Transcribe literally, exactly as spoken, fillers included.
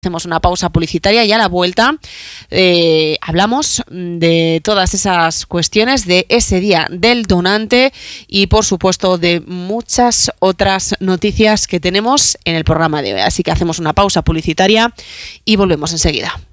Hacemos una pausa publicitaria y a la vuelta eh, hablamos de todas esas cuestiones de ese día del donante y por supuesto de muchas otras noticias que tenemos en el programa de hoy. Así que hacemos una pausa publicitaria y volvemos enseguida.